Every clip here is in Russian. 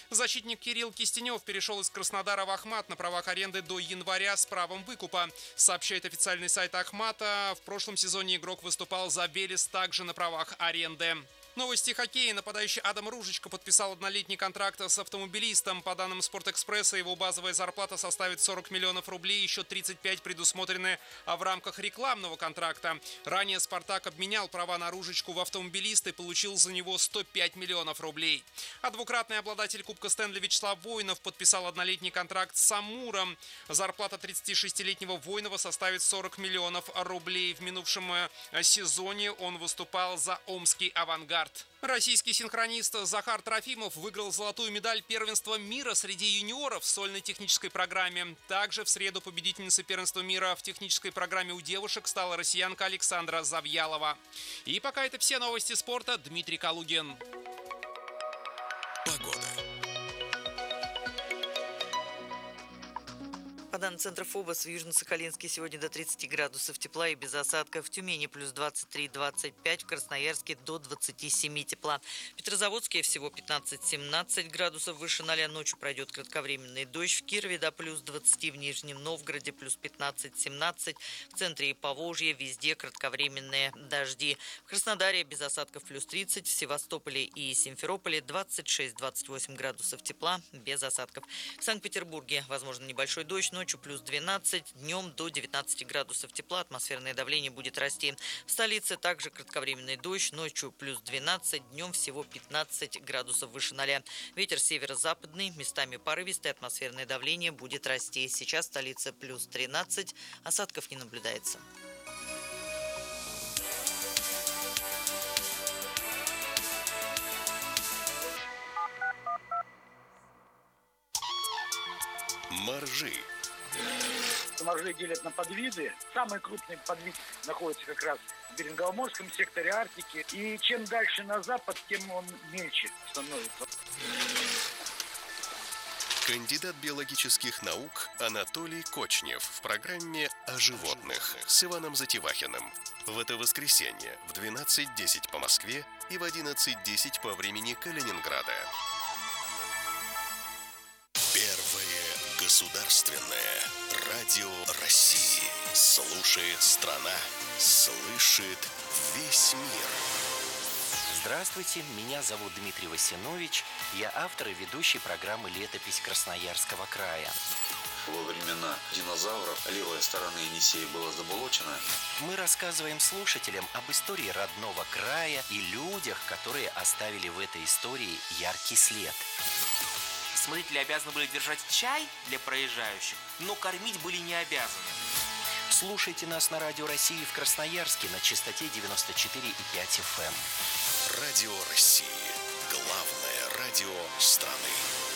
Защитник Кирилл Кистенев перешел из Краснодара в Ахмат на правах аренды до января с правом выкупа. Сообщает официальный сайт Ахмата. В прошлом сезоне игрок выступал за Велес также на правах аренды. Новости хоккея. Нападающий Адам Ружичко подписал однолетний контракт с автомобилистом. По данным Спортэкспресса, его базовая зарплата составит 40 миллионов рублей, еще 35 предусмотрены в рамках рекламного контракта. Ранее «Спартак» обменял права на Ружичку в автомобилиста и получил за него 105 миллионов рублей. А двукратный обладатель Кубка Стэнли Вячеслав Воинов подписал однолетний контракт с «Амуром». Зарплата 36-летнего Воинова составит 40 миллионов рублей. В минувшем сезоне он выступал за омский «Авангард». Российский синхронист Захар Трофимов выиграл золотую медаль первенства мира среди юниоров в сольной технической программе. Также в среду победительницей первенства мира в технической программе у девушек стала россиянка Александра Завьялова. И пока это все новости спорта. Дмитрий Калугин. Погода. По данным Центра ФОБОС, в Южно-Сахалинске сегодня до 30 градусов тепла и без осадков. В Тюмени плюс 23-25, в Красноярске до 27 тепла. В Петрозаводске всего 15-17 градусов выше 0. Ночью пройдет кратковременный дождь. В Кирове до плюс 20, в Нижнем Новгороде плюс 15-17. В центре и Поволжье везде кратковременные дожди. В Краснодаре без осадков плюс 30, в Севастополе и Симферополе 26-28 градусов тепла без осадков. В Санкт-Петербурге возможно небольшой дождь. Ночью плюс 12, днем до 19 градусов тепла, атмосферное давление будет расти. В столице также кратковременный дождь, ночью плюс 12, днем всего 15 градусов выше 0. Ветер северо-западный, местами порывистый, атмосферное давление будет расти. Сейчас в столице плюс 13, осадков не наблюдается. Моржи. Моржи делят на подвиды. Самый крупный подвид находится как раз в Берингово-Морском секторе Арктики. И чем дальше на запад, тем он мельче становится. Кандидат биологических наук Анатолий Кочнев в программе «О животных» с Иваном Затевахиным. В это воскресенье в 12:10 по Москве и в 11:10 по времени Калининграда. Первое государственное радио России. Слушает страна, слышит весь мир. Здравствуйте, меня зовут Дмитрий Васинович. Я автор и ведущий программы «Летопись Красноярского края». Во времена динозавров левая сторона Енисея была заболочена. Мы рассказываем слушателям об истории родного края и людях, которые оставили в этой истории яркий след. Смотрители обязаны были держать чай для проезжающих, но кормить были не обязаны. Слушайте нас на Радио России в Красноярске на частоте 94,5 FM. Радио России. Главное радио страны.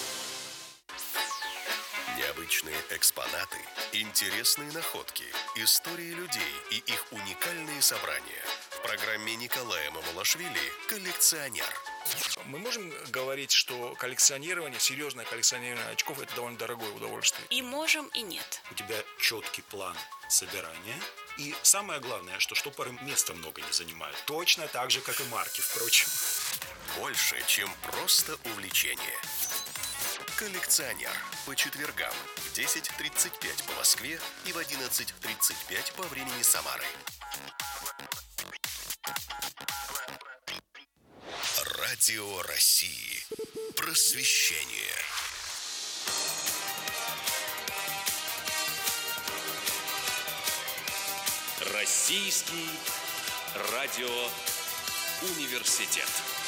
Необычные экспонаты, интересные находки, истории людей и их уникальные собрания. В программе Николая Мамулашвили «Коллекционер». Мы можем говорить, что коллекционирование, серьезное коллекционирование очков – это довольно дорогое удовольствие. И можем, и нет. У тебя четкий план собирания. И самое главное, что штопоры места много не занимают. Точно так же, как и марки, впрочем. Больше, чем просто увлечение. «Коллекционер» по четвергам в 10:35 по Москве и в 11:35 по времени Самары. Радио России. Просвещение. Российский радиоуниверситет.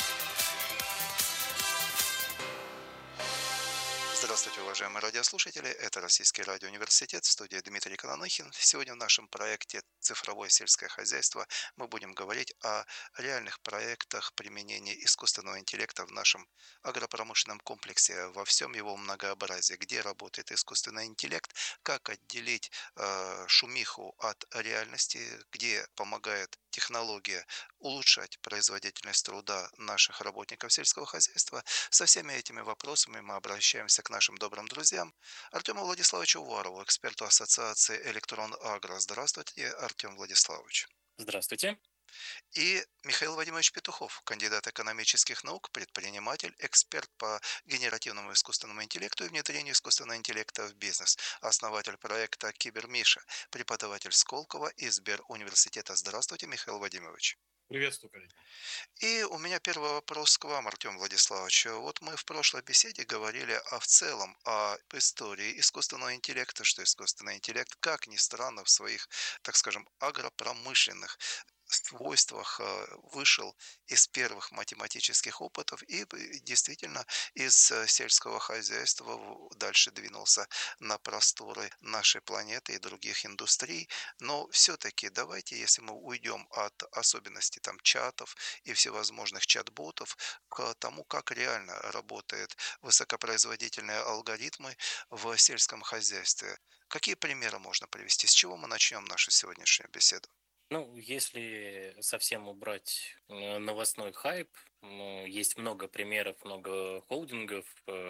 Здравствуйте, уважаемые радиослушатели. Это Российский радиоуниверситет, в студии Дмитрий Кононыхин. Сегодня в нашем проекте «Цифровое сельское хозяйство» мы будем говорить о реальных проектах применения искусственного интеллекта в нашем агропромышленном комплексе, во всем его многообразии, где работает искусственный интеллект, как отделить шумиху от реальности, где помогает технология улучшать производительность труда наших работников сельского хозяйства. Со всеми этими вопросами мы обращаемся к нашим добрым друзьям. Артему Владиславовичу Уварову, эксперту Ассоциации «Электрон Агро». Здравствуйте, Артем Владиславович. Здравствуйте. И Михаил Вадимович Петухов, кандидат экономических наук, предприниматель, эксперт по генеративному искусственному интеллекту и внедрению искусственного интеллекта в бизнес, основатель проекта «Кибермиша», преподаватель Сколково и Сберуниверситета. Здравствуйте, Михаил Вадимович. Приветствую, коллеги. И у меня первый вопрос к вам, Артем Владиславович. Вот мы в прошлой беседе говорили в целом о истории искусственного интеллекта, что искусственный интеллект, как ни странно, в своих, так скажем, агропромышленных свойствах вышел из первых математических опытов и действительно из сельского хозяйства дальше двинулся на просторы нашей планеты и других индустрий. Но все-таки давайте, если мы уйдем от особенностей там чатов и всевозможных чат-ботов к тому, как реально работают высокопроизводительные алгоритмы в сельском хозяйстве. Какие примеры можно привести? С чего мы начнем нашу сегодняшнюю беседу? Ну, если совсем убрать новостной хайп, есть много примеров, много холдингов,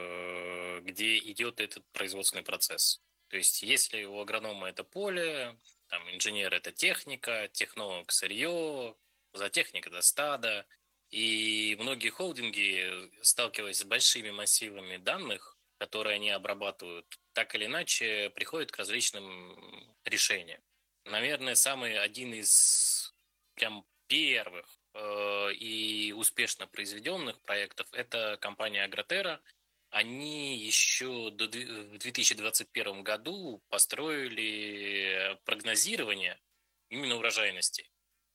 где идет этот производственный процесс. То есть, если у агронома это поле, там инженер это техника, технолог сырье, зоотехник это стадо, и многие холдинги, сталкиваясь с большими массивами данных, которые они обрабатывают, так или иначе приходят к различным решениям. Наверное, самый один из прям первых и успешно произведенных проектов – это компания Агротерра. Они еще в 2021 году построили прогнозирование именно урожайности.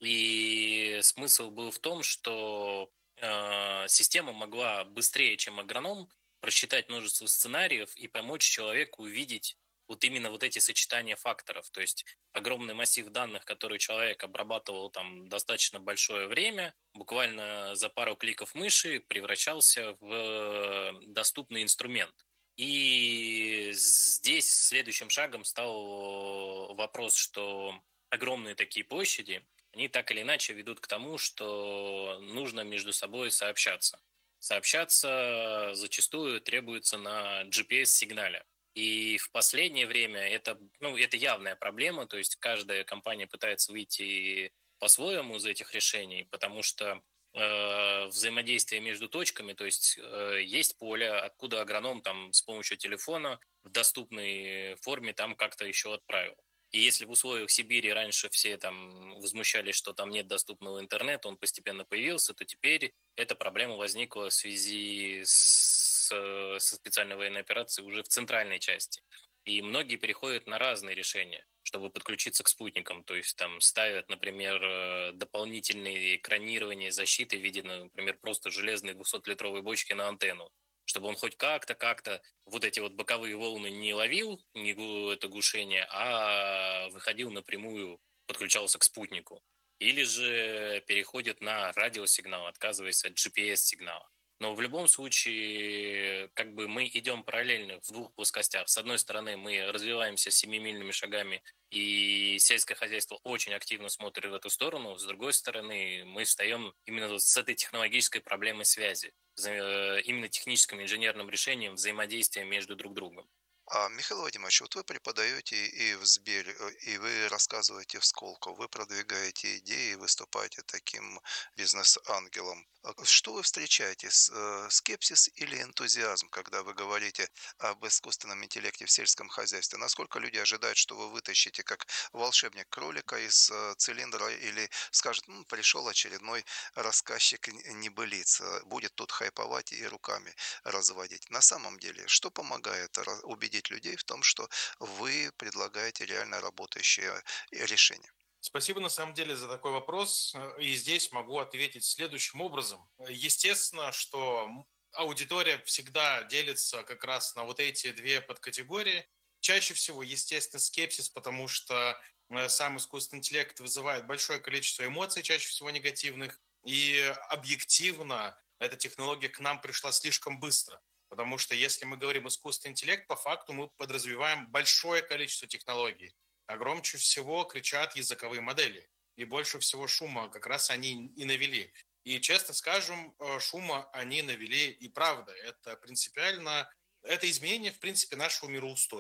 И смысл был в том, что система могла быстрее, чем агроном, просчитать множество сценариев и помочь человеку увидеть вот именно вот эти сочетания факторов. То есть огромный массив данных, который человек обрабатывал там достаточно большое время, буквально за пару кликов мыши превращался в доступный инструмент. И здесь следующим шагом стал вопрос, что огромные такие площади, они так или иначе ведут к тому, что нужно между собой сообщаться. Сообщаться зачастую требуется на GPS-сигнале. И в последнее время это явная проблема, то есть каждая компания пытается выйти по-своему из этих решений, потому что взаимодействие между точками, то есть есть поле, откуда агроном там с помощью телефона в доступной форме там как-то еще отправил. И если в условиях Сибири раньше все там возмущались, что там нет доступного интернета, он постепенно появился, то теперь эта проблема возникла в связи со специальной военной операцией уже в центральной части. И многие переходят на разные решения, чтобы подключиться к спутникам. То есть там ставят, например, дополнительные экранирование защиты в виде, например, просто железной 200-литровой бочки на антенну, чтобы он хоть как-то вот эти вот боковые волны не ловил, это глушение, а выходил напрямую, подключался к спутнику. Или же переходит на радиосигнал, отказываясь от GPS-сигнала. Но в любом случае, как бы мы идем параллельно в двух плоскостях. С одной стороны, мы развиваемся семимильными шагами, и сельское хозяйство очень активно смотрит в эту сторону. С другой стороны, мы встаем именно с этой технологической проблемой связи, именно техническим инженерным решением взаимодействия между друг другом. Михаил Вадимович, вот вы преподаете и в Сбере, и вы рассказываете в Сколково, вы продвигаете идеи, выступаете таким бизнес-ангелом. Что вы встречаете? Скепсис или энтузиазм, когда вы говорите об искусственном интеллекте в сельском хозяйстве? Насколько люди ожидают, что вы вытащите, как волшебник, кролика из цилиндра или скажет, пришел очередной рассказчик небылиц, будет тут хайповать и руками разводить. На самом деле, что помогает убедить людей в том, что вы предлагаете реально работающее решение? Спасибо на самом деле за такой вопрос. И здесь могу ответить следующим образом. Естественно, что аудитория всегда делится как раз на вот эти две подкатегории. Чаще всего, естественно, скепсис, потому что сам искусственный интеллект вызывает большое количество эмоций, чаще всего негативных. И объективно эта технология к нам пришла слишком быстро. Потому что если мы говорим искусственный интеллект, по факту мы подразумеваем большое количество технологий. А громче всего кричат языковые модели. И больше всего шума как раз они и навели. И, честно скажем, шума они навели и правда. Это принципиально, это изменение, в принципе, нашего мироустоя.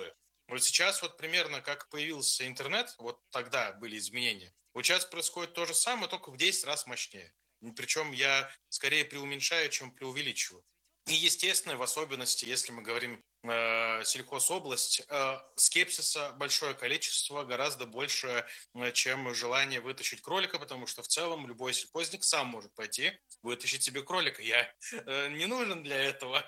Вот сейчас вот примерно как появился интернет, вот тогда были изменения. Вот сейчас происходит то же самое, только в 10 раз мощнее. Причем я скорее преуменьшаю, чем преувеличиваю. И, естественно, в особенности, если мы говорим сельхозобласть, скепсиса большое количество, гораздо больше, чем желание вытащить кролика, потому что в целом любой сельхозник сам может пойти вытащить себе кролика. Я не нужен для этого.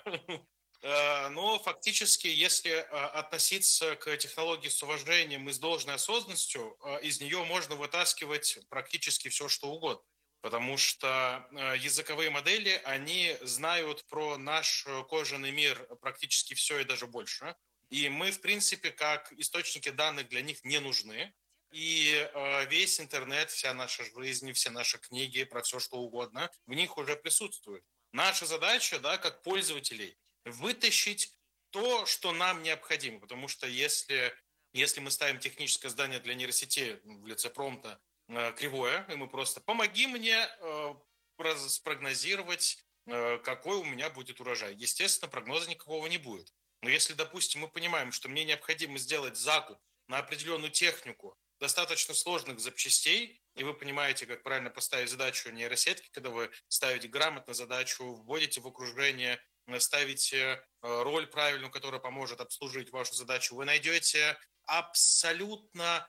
Но фактически, если относиться к технологии с уважением и с должной осознанностью, из нее можно вытаскивать практически все, что угодно. Потому что языковые модели, они знают про наш кожаный мир практически все и даже больше. И мы, в принципе, как источники данных для них не нужны. И весь интернет, вся наша жизнь, все наши книги про все, что угодно, в них уже присутствует. Наша задача, да, как пользователей, вытащить то, что нам необходимо. Потому что если мы ставим техническое задание для нейросети в лице промпта кривое, и мы просто помоги мне спрогнозировать, какой у меня будет урожай. Естественно, прогноза никакого не будет. Но если, допустим, мы понимаем, что мне необходимо сделать закуп на определенную технику достаточно сложных запчастей, и вы понимаете, как правильно поставить задачу нейросетки, когда вы ставите грамотно задачу, вводите в окружение, ставите роль правильную, которая поможет обслуживать вашу задачу, вы найдете абсолютно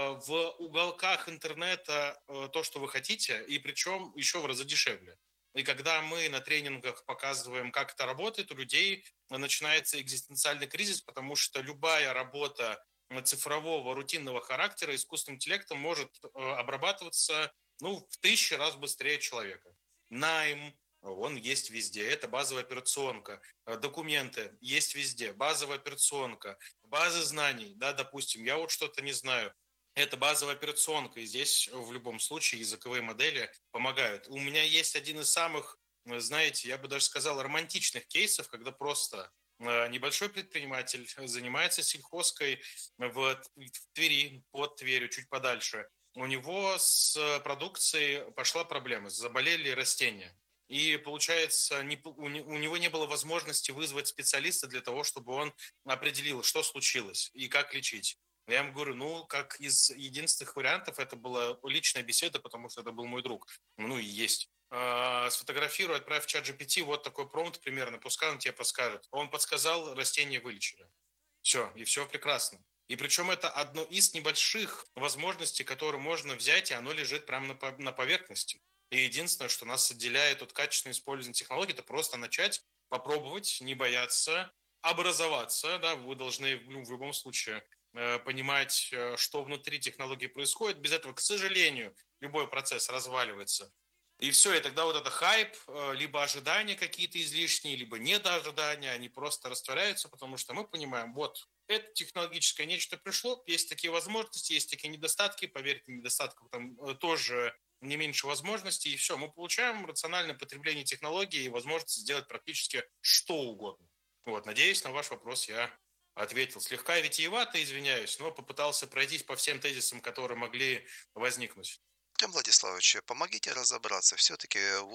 в уголках интернета то, что вы хотите, и причем еще в разы дешевле. И когда мы на тренингах показываем, как это работает, у людей начинается экзистенциальный кризис, потому что любая работа цифрового, рутинного характера искусственным интеллектом может обрабатываться в 1000 раз быстрее человека. Найм, он есть везде. Это базовая операционка. Документы есть везде. Базовая операционка. Базы знаний. Да, допустим, я вот что-то не знаю. Это базовая операционка. И здесь в любом случае языковые модели помогают. У меня есть один из самых, знаете, я бы даже сказал, романтичных кейсов, когда просто небольшой предприниматель занимается сельхозкой в Твери, под Тверью, чуть подальше. У него с продукцией пошла проблема. Заболели растения. И, получается, у него не было возможности вызвать специалиста для того, чтобы он определил, что случилось и как лечить. Я ему говорю, как из единственных вариантов, это была личная беседа, потому что это был мой друг. И есть. Сфотографируй, отправь в чат GPT, вот такой промпт примерно, пускай он тебе подскажет. Он подсказал, растение вылечили. Все, и все прекрасно. И причем это одно из небольших возможностей, которые можно взять, и оно лежит прямо на поверхности. И единственное, что нас отделяет от качественного использования технологий, это просто начать, попробовать, не бояться, образоваться. Да, вы должны в любом случае понимать, что внутри технологии происходит. Без этого, к сожалению, любой процесс разваливается. И все, и тогда вот это хайп, либо ожидания какие-то излишние, либо недоожидания, они просто растворяются, потому что мы понимаем, вот, это технологическое нечто пришло, есть такие возможности, есть такие недостатки, поверьте, недостатков там тоже не меньше возможностей, и все, мы получаем рациональное потребление технологий и возможность сделать практически что угодно. Вот, надеюсь, на ваш вопрос я ответил слегка витиевато, извиняюсь, но попытался пройтись по всем тезисам, которые могли возникнуть. Артем Владиславович, помогите разобраться. Все-таки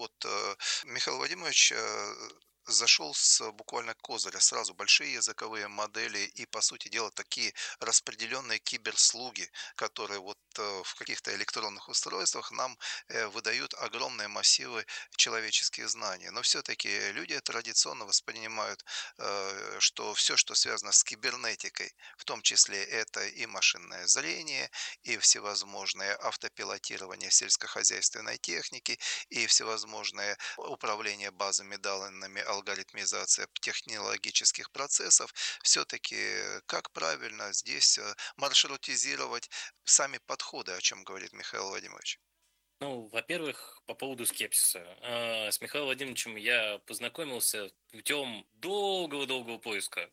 Михаил Владимирович зашел с буквально козыря, сразу большие языковые модели и, по сути дела, такие распределенные киберслуги, которые в каких-то электронных устройствах нам выдают огромные массивы человеческих знаний. Но все-таки люди традиционно воспринимают, что все, что связано с кибернетикой, в том числе это и машинное зрение, и всевозможные автопилотирование сельскохозяйственной техники, и всевозможные управление базами данными, алгоритмизация технологических процессов, все-таки как правильно здесь маршрутизировать сами подходы, о чем говорит Михаил Владимирович? Во-первых, по поводу скепсиса. С Михаилом Владимировичем я познакомился путем долгого-долгого поиска.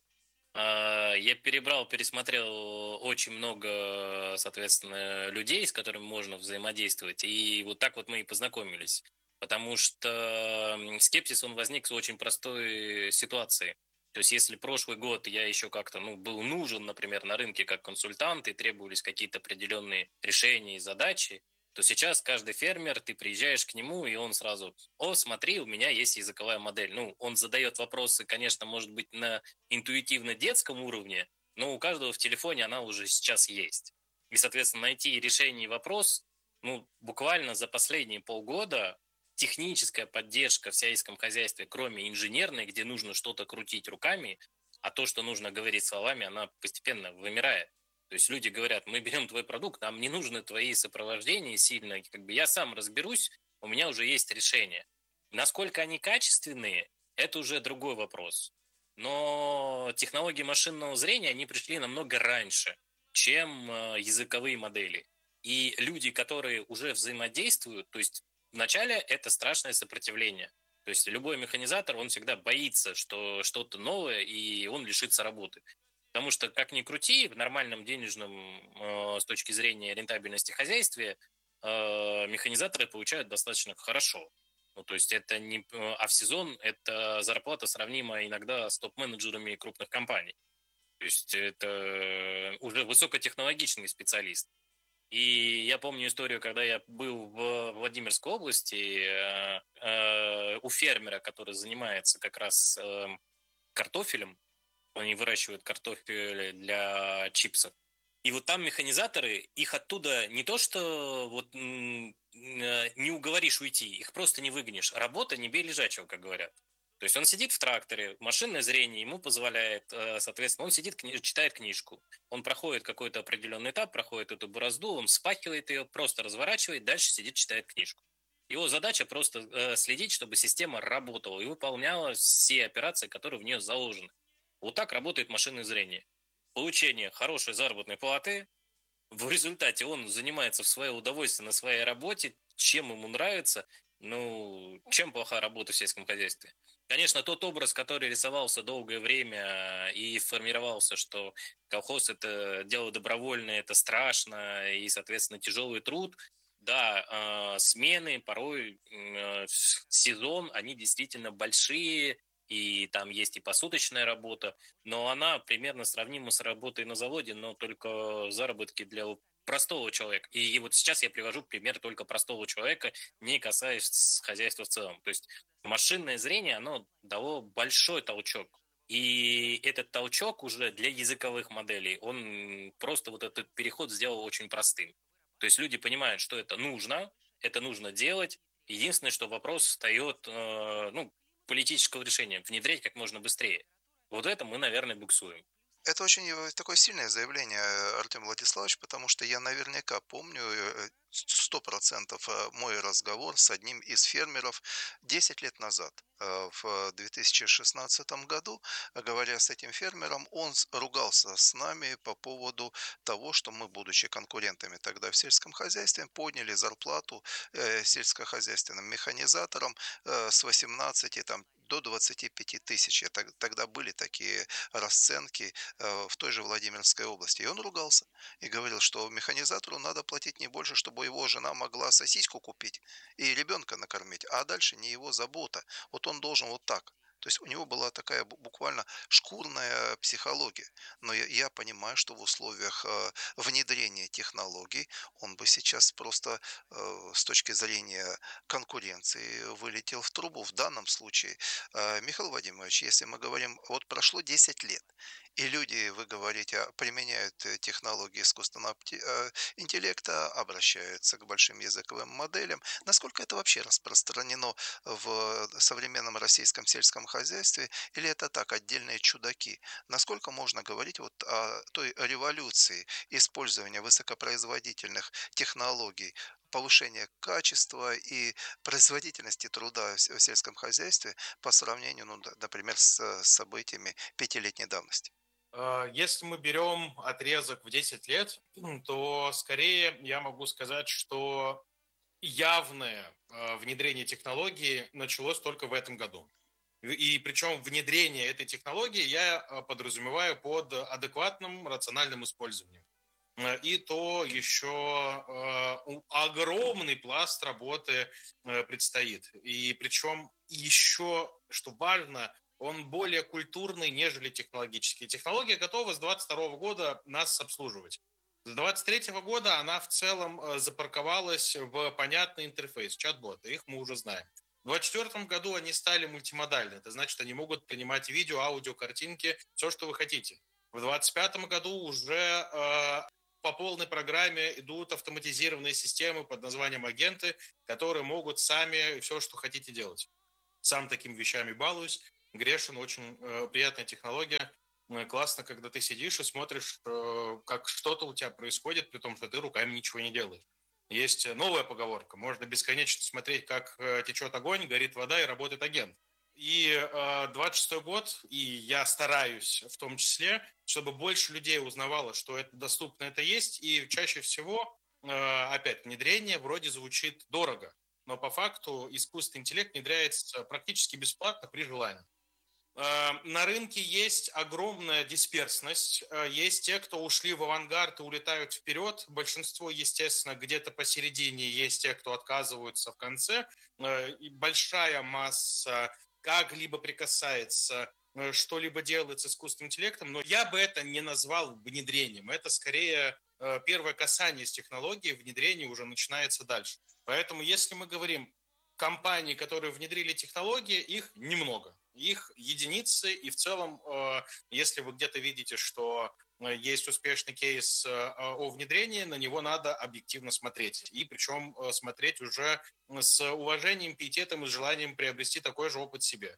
Я пересмотрел очень много, соответственно, людей, с которыми можно взаимодействовать, и вот так вот мы и познакомились. Потому что скепсис, он возник с очень простой ситуации. То есть, если прошлый год я еще как-то, был нужен, например, на рынке как консультант, и требовались какие-то определенные решения и задачи, то сейчас каждый фермер, ты приезжаешь к нему, и он сразу, смотри, у меня есть языковая модель. Он задает вопросы, конечно, может быть, на интуитивно-детском уровне, но у каждого в телефоне она уже сейчас есть. И, соответственно, найти решение вопрос, буквально за последние полгода техническая поддержка в сельском хозяйстве, кроме инженерной, где нужно что-то крутить руками, а то, что нужно говорить словами, она постепенно вымирает. То есть люди говорят, мы берем твой продукт, нам не нужны твои сопровождения сильно, я сам разберусь, у меня уже есть решение. Насколько они качественные, это уже другой вопрос. Но технологии машинного зрения, они пришли намного раньше, чем языковые модели. И люди, которые уже взаимодействуют, то есть вначале это страшное сопротивление. То есть любой механизатор, он всегда боится, что что-то новое, и он лишится работы. Потому что, как ни крути, в нормальном денежном, с точки зрения рентабельности хозяйстве, механизаторы получают достаточно хорошо. То есть это не... А в сезон это зарплата сравнима иногда с топ-менеджерами крупных компаний. То есть это уже высокотехнологичный специалист. И я помню историю, когда я был в Владимирской области у фермера, который занимается как раз картофелем. Они выращивают картофель для чипсов. И вот там механизаторы, их оттуда не то, что не уговоришь уйти, их просто не выгонишь. Работа не бей лежачего, как говорят. То есть он сидит в тракторе, машинное зрение ему позволяет, соответственно, он сидит, читает книжку. Он проходит какой-то определенный этап, проходит эту борозду, он вспахивает ее, просто разворачивает, дальше сидит, читает книжку. Его задача просто следить, чтобы система работала и выполняла все операции, которые в нее заложены. Вот так работает машинное зрение. Получение хорошей заработной платы, в результате он занимается в свое удовольствие на своей работе, чем ему нравится, чем плохая работа в сельском хозяйстве. Конечно, тот образ, который рисовался долгое время и формировался, что колхоз – это дело добровольное, это страшно и, соответственно, тяжелый труд. Да, смены, порой сезон, они действительно большие, и там есть и посуточная работа, но она примерно сравнима с работой на заводе, но только заработки для простого человека. И вот сейчас я привожу пример только простого человека, не касаясь хозяйства в целом. То есть машинное зрение, оно дало большой толчок. И этот толчок уже для языковых моделей, он просто вот этот переход сделал очень простым. То есть люди понимают, что это нужно делать. Единственное, что вопрос встает, политического решения, внедрять как можно быстрее. Вот это мы, наверное, буксуем. Это очень такое сильное заявление, Артем Владиславович, потому что я наверняка помню 100% мой разговор с одним из фермеров 10 лет назад. В 2016 году, говоря с этим фермером, он ругался с нами по поводу того, что мы, будучи конкурентами тогда в сельском хозяйстве, подняли зарплату сельскохозяйственным механизаторам с 18 до 25 тысяч. Тогда были такие расценки в той же Владимирской области. И он ругался и говорил, что механизатору надо платить не больше, чтобы его жена могла сосиску купить и ребенка накормить, а дальше не его забота. Вот он должен вот так. То есть у него была такая буквально шкурная психология. Но я понимаю, что в условиях внедрения технологий он бы сейчас просто с точки зрения конкуренции вылетел в трубу. В данном случае, Михаил Владимирович, если мы говорим, вот прошло 10 лет, и люди, вы говорите, применяют технологии искусственного интеллекта, обращаются к большим языковым моделям. Насколько это вообще распространено в современном российском сельском хозяйстве, или это так, отдельные чудаки? Насколько можно говорить вот о той революции использования высокопроизводительных технологий, повышения качества и производительности труда в сельском хозяйстве по сравнению, например, с событиями пятилетней давности? Если мы берем отрезок в 10 лет, то скорее я могу сказать, что явное внедрение технологии началось только в этом году. И причем внедрение этой технологии я подразумеваю под адекватным, рациональным использованием. И то еще огромный пласт работы предстоит. И причем еще, что важно, он более культурный, нежели технологический. Технология готова с 2022 года нас обслуживать. С 2023 года она в целом запарковалась в понятный интерфейс, чат-боты, их мы уже знаем. В 2024 году они стали мультимодальны, это значит, они могут принимать видео, аудио, картинки, все, что вы хотите. В 2025 году уже по полной программе идут автоматизированные системы под названием агенты, которые могут сами все, что хотите делать. Сам такими вещами балуюсь. Грешен, очень приятная технология. Классно, когда ты сидишь и смотришь, как что-то у тебя происходит, при том, что ты руками ничего не делаешь. Есть новая поговорка. Можно бесконечно смотреть, как течет огонь, горит вода и работает агент. И 26-й год, и я стараюсь в том числе, чтобы больше людей узнавало, что это доступно, это есть. И чаще всего, опять, внедрение вроде звучит дорого. Но по факту искусственный интеллект внедряется практически бесплатно при желании. На рынке есть огромная дисперсность. Есть те, кто ушли в авангард и улетают вперед. Большинство, естественно, где-то посередине. Есть те, кто отказываются в конце. И большая масса как-либо прикасается, что-либо делает с искусственным интеллектом. Но я бы это не назвал внедрением. Это скорее первое касание с технологией. Внедрение уже начинается дальше. Поэтому, если мы говорим компаний, которые внедрили технологии, их немного. Их единицы, и в целом, если вы где-то видите, что есть успешный кейс о внедрении, на него надо объективно смотреть. И причем смотреть уже с уважением, пиететом и желанием приобрести такой же опыт себе.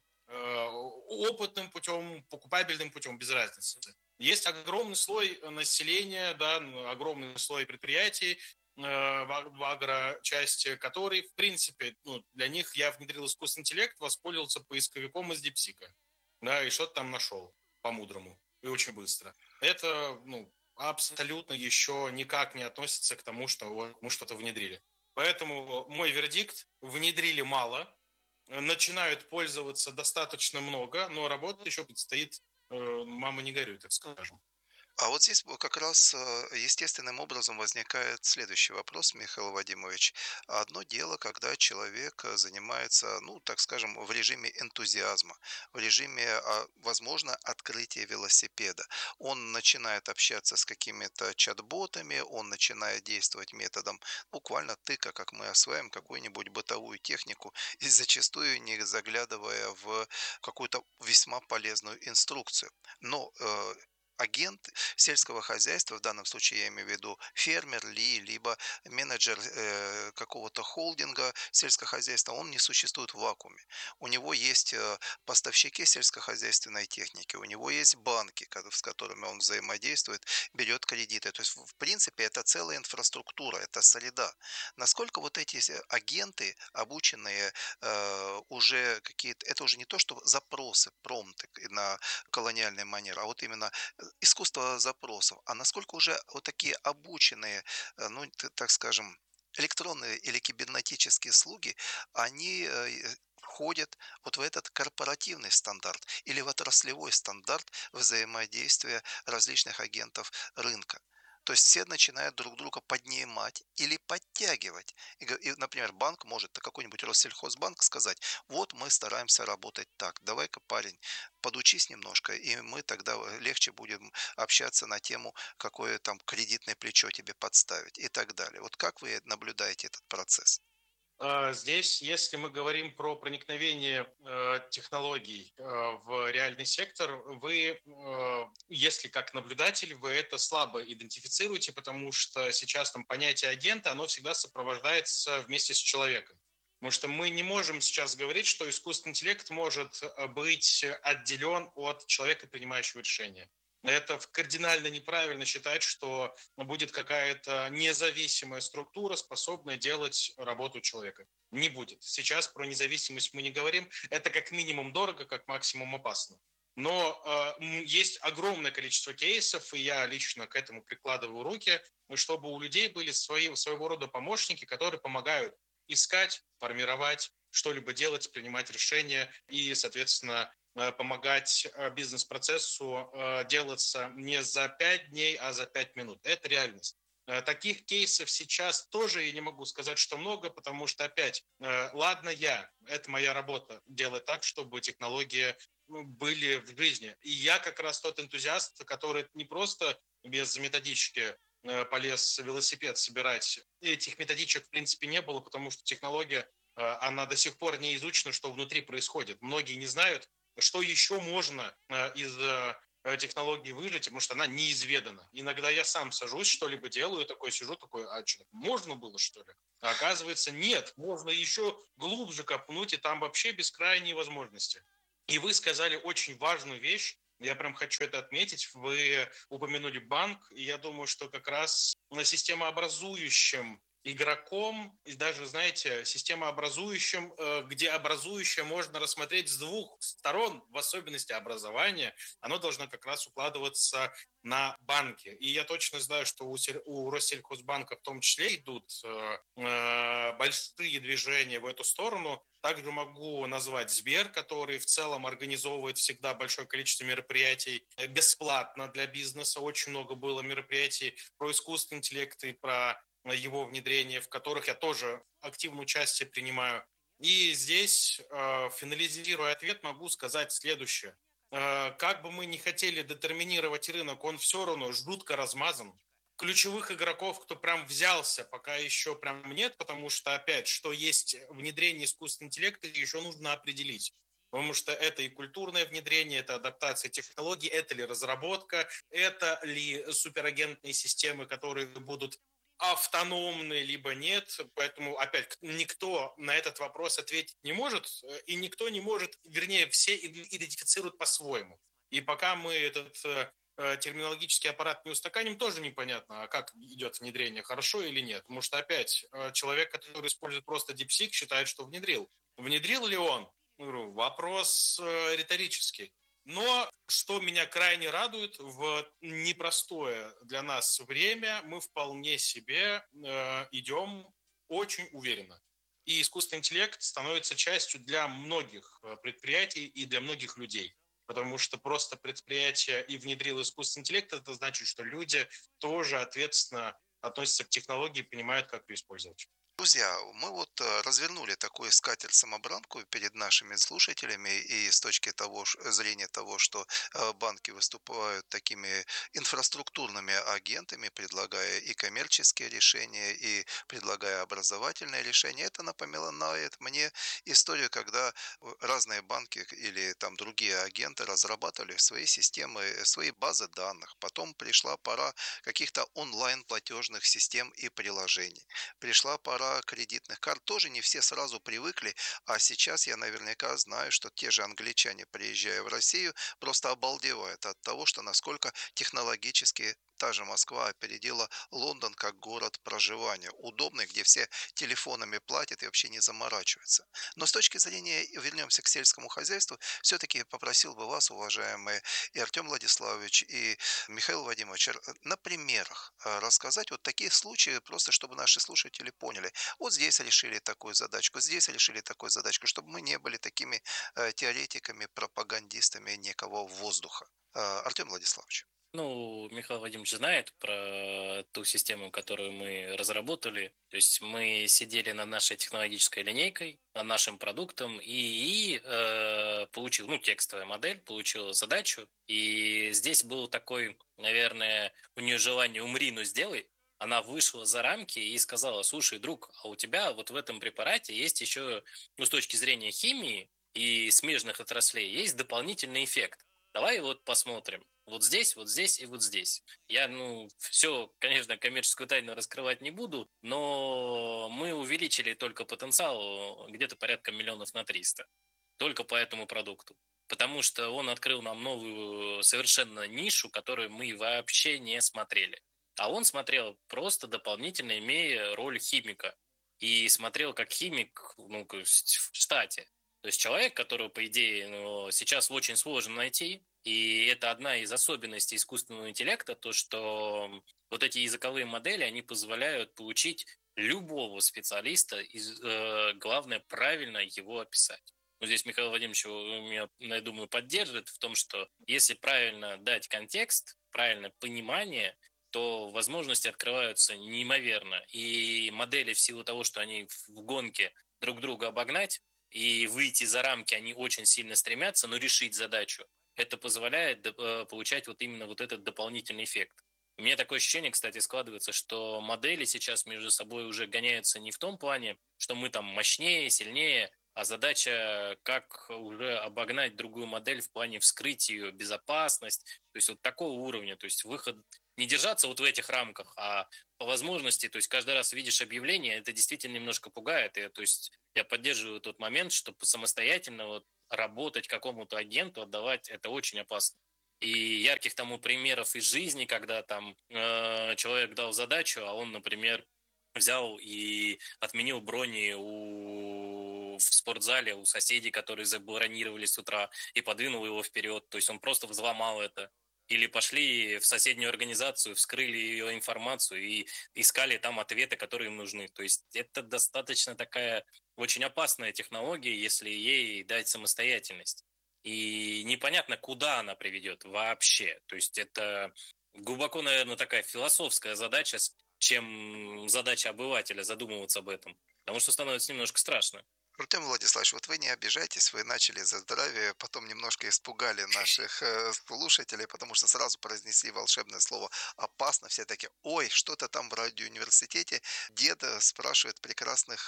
Опытным путем, покупабельным путем, без разницы. Есть огромный слой населения, да, огромный слой предприятий, в агрочасти, который, в принципе, для них я внедрил искусственный интеллект, воспользовался поисковиком из DeepSeek, да, и что-то там нашел по-мудрому и очень быстро. Это, абсолютно еще никак не относится к тому, что мы что-то внедрили. Поэтому мой вердикт: внедрили мало, начинают пользоваться достаточно много, но работа еще предстоит, мама не горюй, так скажем. А вот здесь как раз естественным образом возникает следующий вопрос, Михаил Вадимович. Одно дело, когда человек занимается, так скажем, в режиме энтузиазма, в режиме, возможно, открытия велосипеда. Он начинает общаться с какими-то чат-ботами, он начинает действовать методом буквально тыка, как мы осваиваем какую-нибудь бытовую технику, и зачастую не заглядывая в какую-то весьма полезную инструкцию. Но агент сельского хозяйства, в данном случае я имею в виду фермер либо менеджер какого-то холдинга сельскохозяйственного, он не существует в вакууме. У него есть поставщики сельскохозяйственной техники, у него есть банки, с которыми он взаимодействует, берет кредиты. То есть, в принципе, это целая инфраструктура, это среда. Насколько вот эти агенты, обученные уже какие-то, это уже не то, что запросы, промпты на колониальный манер, а вот именно искусство запросов, а насколько уже вот такие обученные, так скажем, электронные или кибернетические слуги, они входят вот в этот корпоративный стандарт или в отраслевой стандарт взаимодействия различных агентов рынка. То есть все начинают друг друга поднимать или подтягивать. И, например, банк может, какой-нибудь Россельхозбанк, сказать: вот мы стараемся работать так, давай-ка, парень, подучись немножко, и мы тогда легче будем общаться на тему, какое там кредитное плечо тебе подставить и так далее. Вот как вы наблюдаете этот процесс? Здесь, если мы говорим про проникновение технологий в реальный сектор, вы, если как наблюдатель, вы это слабо идентифицируете, потому что сейчас там понятие агента, оно всегда сопровождается вместе с человеком. Потому что мы не можем сейчас говорить, что искусственный интеллект может быть отделен от человека, принимающего решения. Это кардинально неправильно считать, что будет какая-то независимая структура, способная делать работу человека. Не будет. Сейчас про независимость мы не говорим. Это как минимум дорого, как максимум опасно. Но есть огромное количество кейсов, и я лично к этому прикладываю руки, чтобы у людей были своего рода помощники, которые помогают искать, формировать, что-либо делать, принимать решения и, соответственно, помогать бизнес-процессу делаться не за 5 дней, а за 5 минут. Это реальность. Таких кейсов сейчас тоже я не могу сказать, что много, потому что, опять, ладно это моя работа, делать так, чтобы технологии были в жизни. И я как раз тот энтузиаст, который не просто без методички полез велосипед собирать. Этих методичек, в принципе, не было, потому что технология, она до сих пор не изучена, что внутри происходит. Многие не знают, что еще можно из технологии выжить, потому что она неизведана. Иногда я сам сажусь, что-либо делаю, такой сижу, такой, а что, можно было, что ли? А оказывается, нет, можно еще глубже копнуть, и там вообще бескрайние возможности. И вы сказали очень важную вещь, я прям хочу это отметить. Вы упомянули банк, и я думаю, что как раз на системообразующем игроком, и даже, знаете, системообразующим, где образующее можно рассмотреть с двух сторон, в особенности образования, оно должно как раз укладываться на банки. И я точно знаю, что у Россельхозбанка в том числе идут большие движения в эту сторону. Также могу назвать Сбер, который в целом организовывает всегда большое количество мероприятий бесплатно для бизнеса. Очень много было мероприятий про искусственный интеллект и про его внедрение, в которых я тоже активное участие принимаю. И здесь, финализируя ответ, могу сказать следующее. Как бы мы ни хотели детерминировать рынок, он все равно жутко размазан. Ключевых игроков, кто прям взялся, пока еще прям нет, потому что, опять, что есть внедрение искусственного интеллекта, еще нужно определить. Потому что это и культурное внедрение, это адаптация технологий, это ли разработка, это ли суперагентные системы, которые будут автономны, либо нет. Поэтому, опять, никто на этот вопрос ответить не может, и никто не может, вернее, все идентифицируют по-своему. И пока мы этот терминологический аппарат не устаканим, тоже непонятно, а как идет внедрение, хорошо или нет. Потому что, опять, человек, который использует просто DeepSeek, считает, что внедрил. Внедрил ли он? Вопрос риторический. Но что меня крайне радует, в непростое для нас время мы вполне себе идем очень уверенно. И искусственный интеллект становится частью для многих предприятий и для многих людей. Потому что просто предприятие и внедрило искусственный интеллект, это значит, что люди тоже ответственно относятся к технологии и понимают, как ее использовать. Друзья, мы вот развернули такую скатерть-самобранку перед нашими слушателями, и с точки зрения того, что банки выступают такими инфраструктурными агентами, предлагая и коммерческие решения, и предлагая образовательные решения, это напоминает мне историю, когда разные банки или там другие агенты разрабатывали свои системы, свои базы данных. Потом пришла пора каких-то онлайн-платежных систем и приложений. Пришла пора кредитных карт, тоже не все сразу привыкли, а сейчас я наверняка знаю, что те же англичане, приезжая в Россию, просто обалдевают от того, что насколько технологически та же Москва опередила Лондон как город проживания, удобный, где все телефонами платят и вообще не заморачиваются. Но с точки зрения, вернемся к сельскому хозяйству, все-таки попросил бы вас, уважаемые, и Артем Владиславович, и Михаил Вадимович, на примерах рассказать вот такие случаи, просто чтобы наши слушатели поняли. Вот здесь решили такую задачку, здесь решили такую задачку, чтобы мы не были такими теоретиками, пропагандистами некого воздуха. Артем Владиславович. Ну, Михаил Вадимович знает про ту систему, которую мы разработали. То есть мы сидели над нашей технологической линейкой, над нашим продуктом, и получил, текстовая модель, получила задачу. И здесь был такой, наверное, у нее желание «умри, но сделай». Она вышла за рамки и сказала: слушай, друг, а у тебя вот в этом препарате есть еще, с точки зрения химии и смежных отраслей, есть дополнительный эффект. Давай вот посмотрим. Вот здесь и вот здесь. Я, все, конечно, коммерческую тайну раскрывать не буду, но мы увеличили только потенциал где-то порядка 300 000 000. Только по этому продукту. Потому что он открыл нам новую совершенно нишу, которую мы вообще не смотрели. А он смотрел просто дополнительно, имея роль химика. И смотрел как химик в штате. То есть человек, которого, по идее, сейчас очень сложно найти. И это одна из особенностей искусственного интеллекта, то, что вот эти языковые модели, они позволяют получить любого специалиста, и главное, правильно его описать. Здесь Михаил Владимирович меня, я думаю, поддержит в том, что если правильно дать контекст, правильное понимание, то возможности открываются неимоверно. И модели, в силу того, что они в гонке друг друга обогнать и выйти за рамки, они очень сильно стремятся, но решить задачу, это позволяет получать вот именно вот этот дополнительный эффект. У меня такое ощущение, кстати, складывается, что модели сейчас между собой уже гоняются не в том плане, что мы там мощнее, сильнее, а задача, как уже обогнать другую модель в плане вскрытия ее, безопасность, то есть вот такого уровня, то есть выход, не держаться вот в этих рамках, а по возможности, то есть каждый раз видишь объявление, это действительно немножко пугает, и, то есть я поддерживаю тот момент, что самостоятельно вот работать какому-то агенту, отдавать, это очень опасно. И ярких тому примеров из жизни, когда там человек дал задачу, а он, например, взял и отменил брони в спортзале у соседей, которые забронировали с утра, и подвинул его вперед. То есть он просто взломал это. Или пошли в соседнюю организацию, вскрыли ее информацию и искали там ответы, которые им нужны. То есть это достаточно такая очень опасная технология, если ей дать самостоятельность. И непонятно, куда она приведет вообще. То есть это глубоко, наверное, такая философская задача, чем задача обывателя задумываться об этом. Потому что становится немножко страшно. Артем Владиславович, вот вы не обижайтесь, вы начали за здравие, потом немножко испугали наших слушателей, потому что сразу произнесли волшебное слово «опасно». Все такие: ой, что-то там в радиоуниверситете. Дед спрашивает прекрасных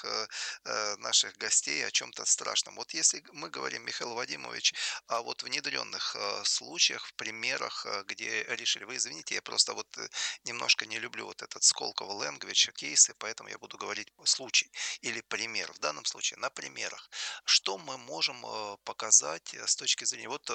наших гостей о чем-то страшном. Вот если мы говорим, Михаил Вадимович, о вот внедренных случаях, в примерах, где решили, вы извините, я просто вот немножко не люблю вот этот Сколково language, кейсы, поэтому я буду говорить случай или пример. В данном случае на примерах. Что мы можем показать с точки зрения, вот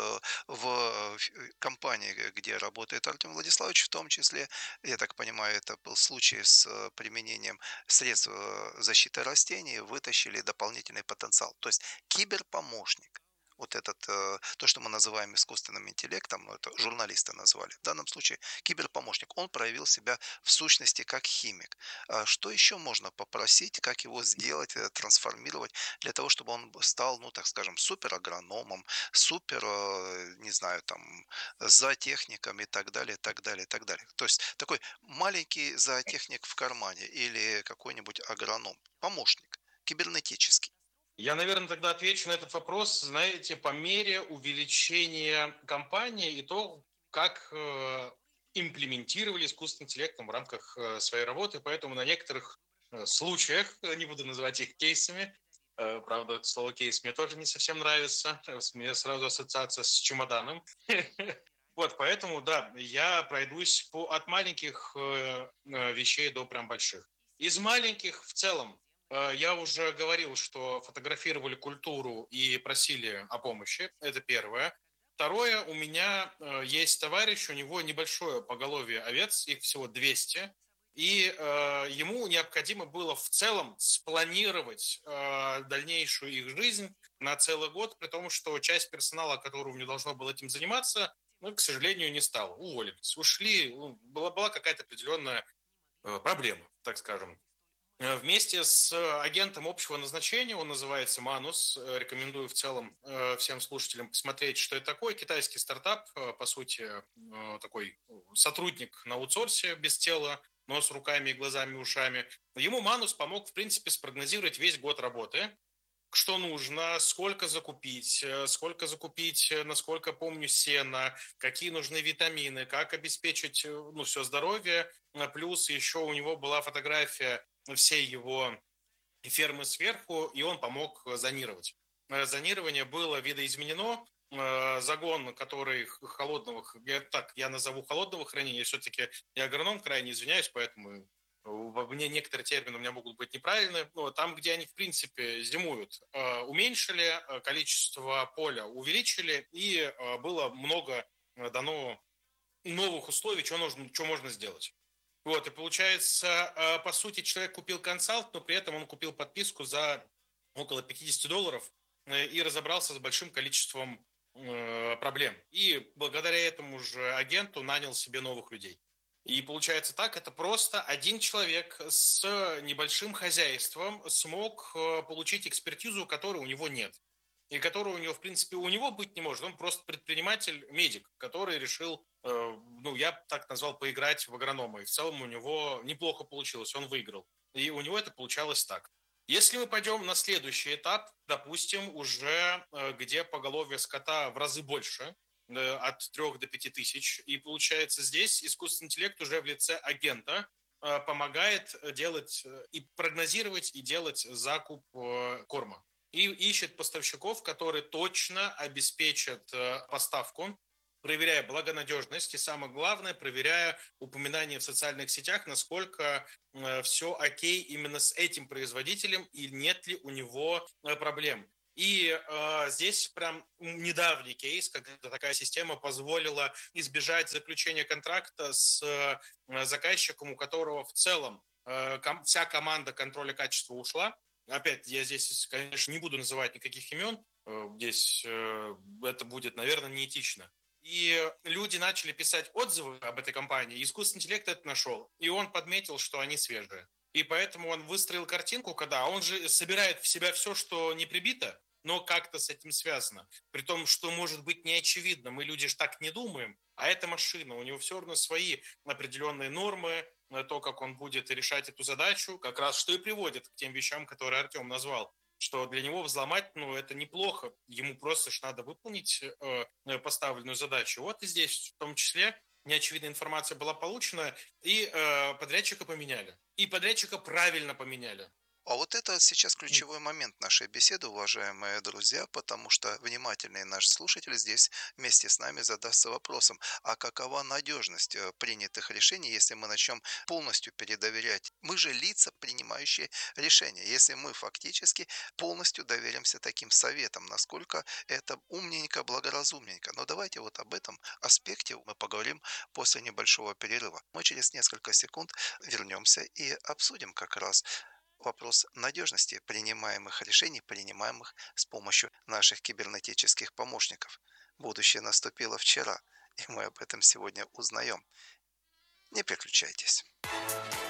в компании, где работает Артем Владиславович, в том числе, я так понимаю, это был случай с применением средств защиты растений, вытащили дополнительный потенциал. То есть киберпомощник. Вот этот, то, что мы называем искусственным интеллектом, ну, это журналисты назвали. В данном случае киберпомощник, он проявил себя в сущности как химик. Что еще можно попросить, как его сделать, трансформировать, для того, чтобы он стал, ну, так скажем, суперагрономом, супер, не знаю, там, зоотехником и так далее, так далее, так далее. То есть такой маленький зоотехник в кармане или какой-нибудь агроном, помощник, кибернетический. Я, наверное, тогда отвечу на этот вопрос, знаете, по мере увеличения компании и то, как имплементировали искусственный интеллект в рамках своей работы. Поэтому на некоторых случаях, не буду называть их кейсами, правда, слово кейс мне тоже не совсем нравится, у меня сразу ассоциация с чемоданом. Вот, поэтому, да, я пройдусь от маленьких вещей до прям больших. Из маленьких в целом, я уже говорил, что фотографировали культуру и просили о помощи. Это первое. Второе, у меня есть товарищ, у него небольшое поголовье овец, их всего 200. И ему необходимо было в целом спланировать дальнейшую их жизнь на целый год, при том, что часть персонала, который у него должно было этим заниматься, ну, к сожалению, не стал. Уволились, ушли. Была какая-то определенная проблема, так скажем. Вместе с агентом общего назначения, он называется Манус, рекомендую в целом всем слушателям посмотреть, что это такое. Китайский стартап, по сути, такой сотрудник на аутсорсе без тела, но с руками, глазами, ушами. Ему Манус помог, в принципе, спрогнозировать весь год работы, что нужно, сколько закупить, насколько помню, сена, какие нужны витамины, как обеспечить, ну, все здоровье. Плюс еще у него была фотография всей его фермы сверху, и он помог зонировать. Зонирование было видоизменено, загон, который холодного, я назову холодного хранения, все-таки я агроном, крайне извиняюсь, поэтому мне некоторые термины у меня могут быть неправильны, но там, где они, в принципе, зимуют, уменьшили, количество поля увеличили, и было много дано новых условий, что можно сделать. Вот, и получается, по сути, человек купил консалт, но при этом он купил подписку за около $50 и разобрался с большим количеством проблем. И благодаря этому же агенту нанял себе новых людей. И получается так, это просто один человек с небольшим хозяйством смог получить экспертизу, которой у него нет. И которой у него, в принципе, у него быть не может. Он просто предприниматель, медик, который решил, ну, я так назвал, поиграть в агронома. И в целом у него неплохо получилось, он выиграл. И у него это получалось так. Если мы пойдем на следующий этап, допустим, уже где поголовье скота в разы больше, от 3 до 5 тысяч, и получается здесь искусственный интеллект уже в лице агента помогает делать и прогнозировать, и делать закуп корма. и ищет поставщиков, которые точно обеспечат поставку, проверяя благонадежность и, самое главное, проверяя упоминания в социальных сетях, насколько все окей именно с этим производителем и нет ли у него проблем. И здесь прям недавний кейс, когда такая система позволила избежать заключения контракта с заказчиком, у которого в целом вся команда контроля качества ушла. Опять, я здесь, конечно, не буду называть никаких имен, здесь это будет, наверное, неэтично. И люди начали писать отзывы об этой компании, искусственный интеллект это нашел, и он подметил, что они свежие. И поэтому он выстроил картинку, когда он же собирает в себя все, что не прибито, но как-то с этим связано. При том, что может быть не очевидно, мы люди же так не думаем, а это машина, у него все равно свои определенные нормы, то, как он будет решать эту задачу, как раз что и приводит к тем вещам, которые Артем назвал, что для него взломать, это неплохо, ему просто ж надо выполнить поставленную задачу. Вот и здесь в том числе неочевидная информация была получена, и подрядчика поменяли. И подрядчика правильно поменяли. А вот это сейчас ключевой момент нашей беседы, уважаемые друзья, потому что внимательный наш слушатель здесь вместе с нами задастся вопросом, а какова надежность принятых решений, если мы начнем полностью передоверять? Мы же лица, принимающие решения, если мы фактически полностью доверимся таким советам, насколько это умненько, благоразумненько. Но давайте вот об этом аспекте мы поговорим после небольшого перерыва. Мы через несколько секунд вернемся и обсудим как раз вопрос надежности принимаемых решений, принимаемых с помощью наших кибернетических помощников. Будущее наступило вчера, и мы об этом сегодня узнаем. Не переключайтесь.